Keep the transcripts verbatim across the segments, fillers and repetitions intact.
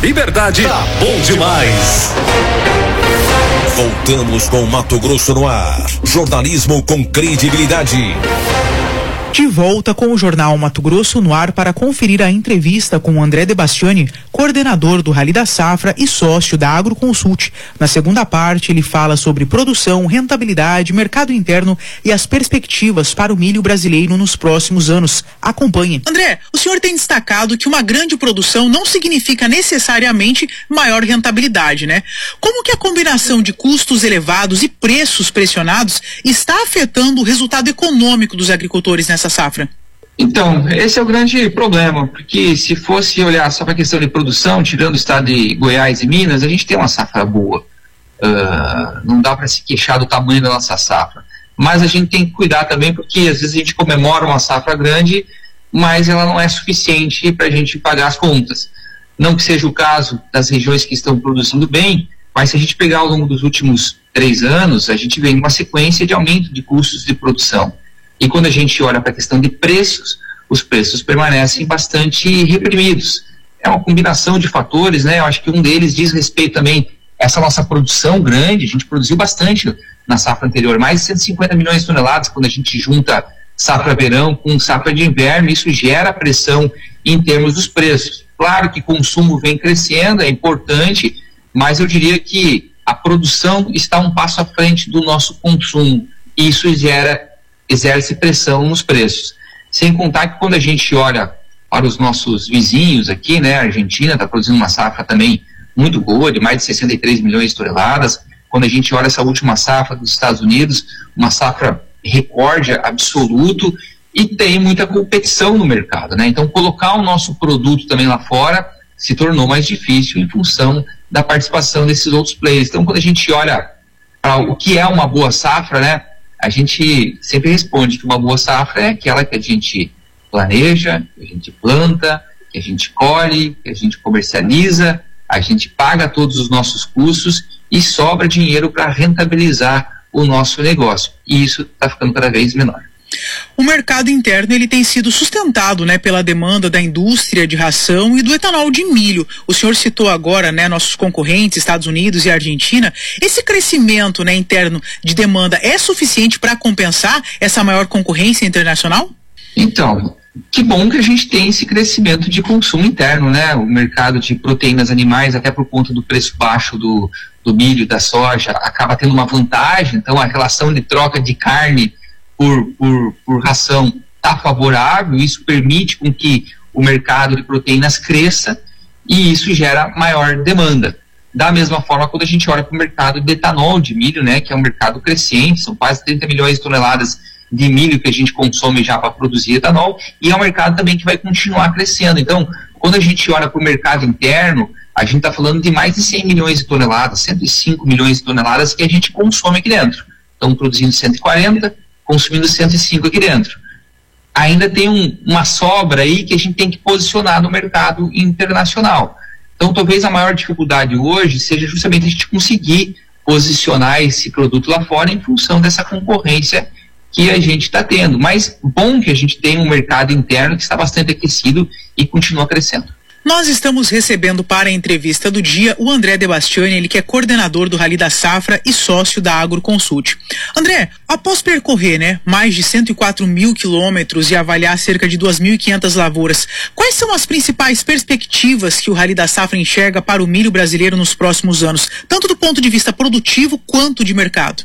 Liberdade, tá bom demais. Voltamos com Mato Grosso no ar. Jornalismo com credibilidade. De volta com o Jornal Mato Grosso no ar para conferir a entrevista com o André De Bastiani, coordenador do Rally da Safra e sócio da Agroconsult. Na segunda parte, ele fala sobre produção, rentabilidade, mercado interno e as perspectivas para o milho brasileiro nos próximos anos. Acompanhe. André, o senhor tem destacado que uma grande produção não significa necessariamente maior rentabilidade, né? Como que a combinação de custos elevados e preços pressionados está afetando o resultado econômico dos agricultores nessa safra? Então, esse é o grande problema, porque se fosse olhar só para a questão de produção, tirando o estado de Goiás e Minas, a gente tem uma safra boa. Uh, não dá para se queixar do tamanho da nossa safra. Mas a gente tem que cuidar também, porque às vezes a gente comemora uma safra grande, mas ela não é suficiente para a gente pagar as contas. Não que seja o caso das regiões que estão produzindo bem, mas se a gente pegar ao longo dos últimos três anos, a gente vem numa sequência de aumento de custos de produção. E quando a gente olha para a questão de preços, os preços permanecem bastante reprimidos. É uma combinação de fatores, né? Eu acho que um deles diz respeito também a essa nossa produção grande. A gente produziu bastante na safra anterior, mais de cento e cinquenta milhões de toneladas, quando a gente junta safra verão com safra de inverno. Isso gera pressão em termos dos preços. Claro que o consumo vem crescendo, é importante, mas eu diria que a produção está um passo à frente do nosso consumo. E isso gera exerce pressão nos preços. Sem contar que quando a gente olha para os nossos vizinhos aqui, né, a Argentina está produzindo uma safra também muito boa, de mais de sessenta e três milhões de toneladas. Quando a gente olha essa última safra dos Estados Unidos, uma safra recorde absoluto, e tem muita competição no mercado, né? Então colocar o nosso produto também lá fora se tornou mais difícil em função da participação desses outros players. Então quando a gente olha para o que é uma boa safra, né, a gente sempre responde que uma boa safra é aquela que a gente planeja, que a gente planta, que a gente colhe, que a gente comercializa, a gente paga todos os nossos custos e sobra dinheiro para rentabilizar o nosso negócio. E isso está ficando cada vez menor. O mercado interno ele tem sido sustentado, né, pela demanda da indústria de ração e do etanol de milho. O senhor citou agora, né, nossos concorrentes, Estados Unidos e Argentina. Esse crescimento, né, interno de demanda é suficiente para compensar essa maior concorrência internacional? Então, que bom que a gente tem esse crescimento de consumo interno, né? O mercado de proteínas animais, até por conta do preço baixo do, do milho, da soja, acaba tendo uma vantagem. Então, a relação de troca de carne Por, por, por ração está favorável. Isso permite com que o mercado de proteínas cresça e isso gera maior demanda. Da mesma forma, quando a gente olha para o mercado de etanol de milho, né, que é um mercado crescente, são quase trinta milhões de toneladas de milho que a gente consome já para produzir etanol, e é um mercado também que vai continuar crescendo. Então, quando a gente olha para o mercado interno, a gente está falando de mais de cem milhões de toneladas, cento e cinco milhões de toneladas que a gente consome aqui dentro. Estão produzindo cento e quarenta, consumindo cento e cinco aqui dentro. Ainda tem um, uma sobra aí que a gente tem que posicionar no mercado internacional. Então, talvez a maior dificuldade hoje seja justamente a gente conseguir posicionar esse produto lá fora em função dessa concorrência que a gente está tendo. Mas bom que a gente tem um mercado interno que está bastante aquecido e continua crescendo. Nós estamos recebendo para a entrevista do dia o André De Bastiani, ele que é coordenador do Rally da Safra e sócio da Agroconsult. André, após percorrer, né, mais de cento e quatro mil quilômetros e avaliar cerca de duas mil e quinhentas lavouras, quais são as principais perspectivas que o Rally da Safra enxerga para o milho brasileiro nos próximos anos, tanto do ponto de vista produtivo quanto de mercado?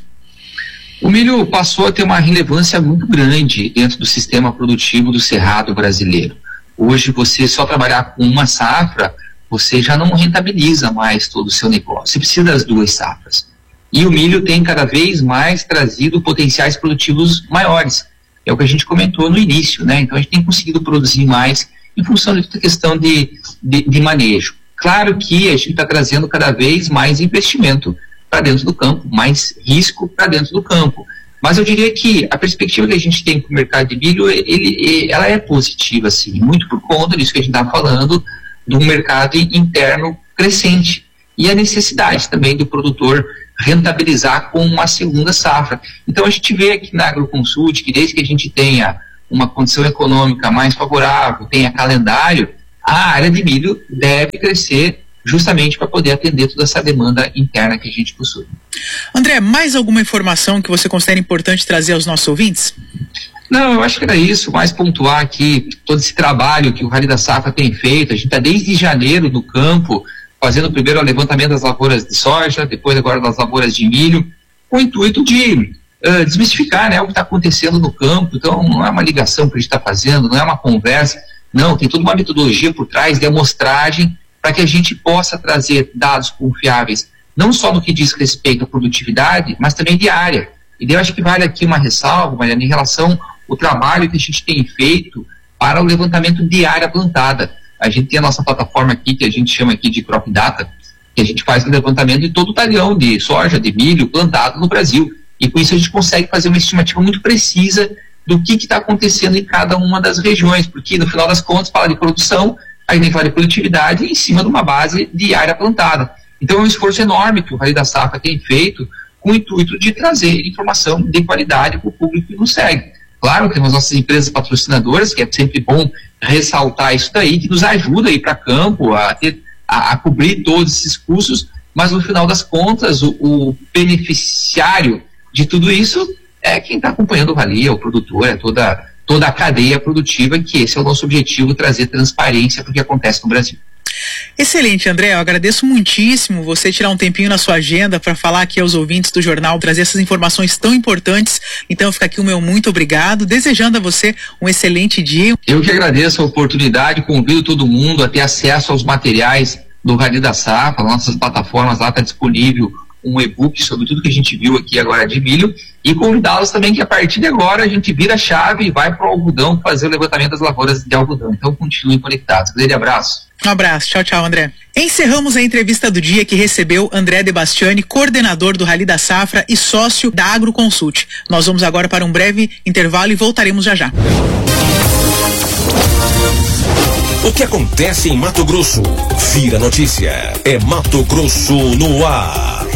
O milho passou a ter uma relevância muito grande dentro do sistema produtivo do cerrado brasileiro. Hoje, você só trabalhar com uma safra, você já não rentabiliza mais todo o seu negócio. Você precisa das duas safras. E o milho tem cada vez mais trazido potenciais produtivos maiores. É o que a gente comentou no início, né? Então, a gente tem conseguido produzir mais em função da questão de, de, de manejo. Claro que a gente está trazendo cada vez mais investimento para dentro do campo, mais risco para dentro do campo. Mas eu diria que a perspectiva que a gente tem para o mercado de milho, ele, ele, ela é positiva, sim, muito por conta disso que a gente está falando, do mercado interno crescente. E a necessidade também do produtor rentabilizar com uma segunda safra. Então a gente vê aqui na Agroconsult que desde que a gente tenha uma condição econômica mais favorável, tenha calendário, a área de milho deve crescer justamente para poder atender toda essa demanda interna que a gente possui. André, mais alguma informação que você considera importante trazer aos nossos ouvintes? Não, eu acho que era isso, mais pontuar aqui todo esse trabalho que o Rally da Safra tem feito. A gente está desde janeiro no campo, fazendo primeiro o levantamento das lavouras de soja, depois agora das lavouras de milho, com o intuito de uh, desmistificar, né, o que está acontecendo no campo. Então não é uma ligação que a gente está fazendo, não é uma conversa, não, tem toda uma metodologia por trás de amostragem para que a gente possa trazer dados confiáveis, não só no que diz respeito à produtividade, mas também de área. E eu acho que vale aqui uma ressalva, Mariana, em relação ao trabalho que a gente tem feito para o levantamento de área plantada. A gente tem a nossa plataforma aqui, que a gente chama aqui de Crop Data, que a gente faz o levantamento de todo o talhão de soja, de milho plantado no Brasil. E com isso a gente consegue fazer uma estimativa muito precisa do que está acontecendo em cada uma das regiões, porque no final das contas fala de produção, a gente fala de produtividade em cima de uma base de área plantada. Então é um esforço enorme que o Rally da Safra tem feito com o intuito de trazer informação de qualidade para o público que nos segue. Claro, temos nossas empresas patrocinadoras, que é sempre bom ressaltar isso daí, que nos ajuda a ir para campo, a, ter, a, a cobrir todos esses custos, mas no final das contas, o, o beneficiário de tudo isso é quem está acompanhando o Rally, é o produtor, é toda, toda a cadeia produtiva, que esse é o nosso objetivo, trazer transparência para o que acontece no Brasil. Excelente, André, eu agradeço muitíssimo você tirar um tempinho na sua agenda para falar aqui aos ouvintes do jornal, trazer essas informações tão importantes. Então fica aqui o meu muito obrigado, desejando a você um excelente dia. Eu que agradeço a oportunidade, convido todo mundo a ter acesso aos materiais do Rally da Safra, nossas plataformas lá está disponível um e-book sobre tudo que a gente viu aqui agora de milho, e convidá-los também que a partir de agora a gente vira a chave e vai para o algodão fazer o levantamento das lavouras de algodão. Então continuem conectados. Grande abraço. Um abraço, tchau, tchau, André. Encerramos a entrevista do dia que recebeu André De Bastiani, coordenador do Rally da Safra e sócio da Agroconsult. Nós vamos agora para um breve intervalo e voltaremos já já. O que acontece em Mato Grosso? Vira notícia. É Mato Grosso no ar.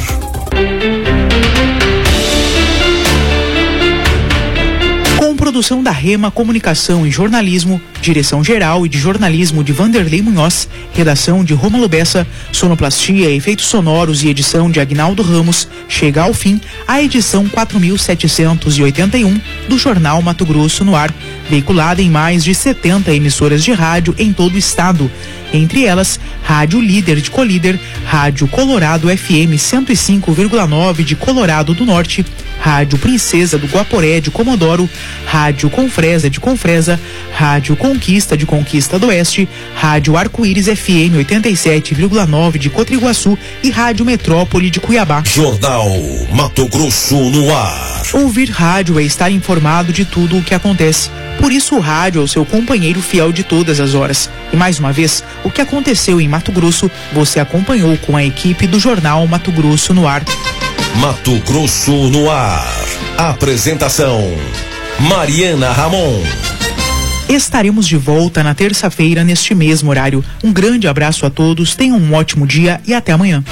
Com produção da Rema Comunicação e Jornalismo, direção geral e de jornalismo de Vanderlei Munhoz, redação de Rômulo Bessa, sonoplastia, efeitos sonoros e edição de Agnaldo Ramos, chega ao fim a edição quatro mil setecentos e oitenta e um do Jornal Mato Grosso no ar, veiculada em mais de setenta emissoras de rádio em todo o estado. Entre elas, Rádio Líder de Colíder, Rádio Colorado F M cento e cinco vírgula nove de Colorado do Norte, Rádio Princesa do Guaporé de Comodoro, Rádio Confresa de Confresa, Rádio Conquista de Conquista do Oeste, Rádio Arco-Íris F M oitenta e sete vírgula nove de Cotriguaçu e Rádio Metrópole de Cuiabá. Jornal Mato Grosso no ar. Ouvir rádio é estar informado de tudo o que acontece. Por isso o rádio é o seu companheiro fiel de todas as horas. E mais uma vez, o que aconteceu em Mato Grosso, você acompanhou com a equipe do Jornal Mato Grosso no ar. Mato Grosso no ar. Apresentação: Mariana Ramon. Estaremos de volta na terça-feira neste mesmo horário. Um grande abraço a todos, tenham um ótimo dia e até amanhã.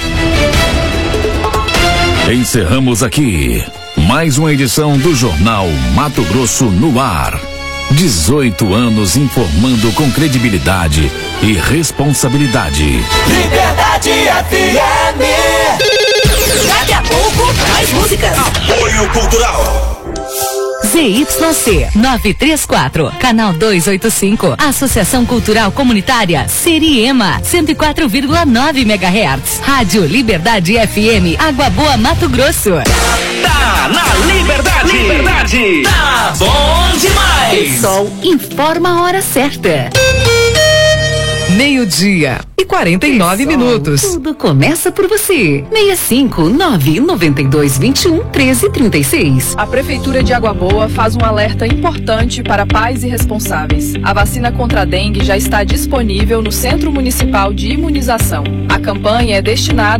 Encerramos aqui mais uma edição do Jornal Mato Grosso no ar. dezoito anos informando com credibilidade e responsabilidade. Liberdade F M. Daqui a pouco, mais músicas. Apoio Cultural. Z Y C novecentos e trinta e quatro, canal duzentos e oitenta e cinco, Associação Cultural Comunitária Siriema, cento e quatro vírgula nove megahertz, Rádio Liberdade F M, Água Boa, Mato Grosso. Tá na Liberdade. Liberdade. Tá bom demais. O Sol informa a hora certa. Meio-dia e quarenta e nove minutos. Tudo começa por você. sessenta e cinco, nove, noventa e dois, vinte e um, treze, trinta e seis. A Prefeitura de Água Boa faz um alerta importante para pais e responsáveis. A vacina contra a dengue já está disponível no Centro Municipal de Imunização. A campanha é destinada